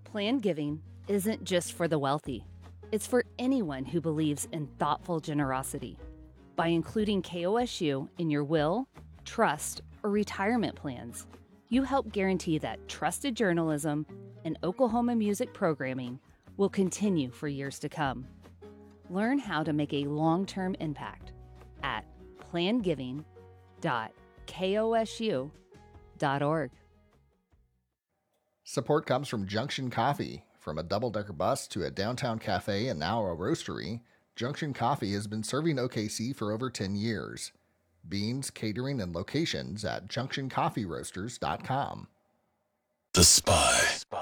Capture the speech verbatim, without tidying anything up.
Planned giving isn't just for the wealthy. It's for anyone who believes in thoughtful generosity. By including K O S U in your will, trust, or retirement plans, you help guarantee that trusted journalism and Oklahoma music programming will continue for years to come. Learn how to make a long-term impact at planned giving dot kosu dot org. Support comes from Junction Coffee. From a double-decker bus to a downtown cafe and now a roastery, Junction Coffee has been serving O K C for over ten years. Beans, catering, and locations at junction coffee roasters dot com. The Spy.